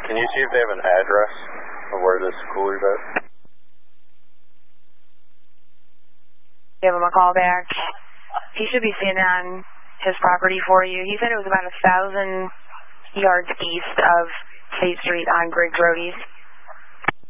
Can you see if they have an address of where this cooler's at? Give him a call back. He should be sitting on his property for you. He said it was about 1,000 yards east of State Street on Griggs Road East.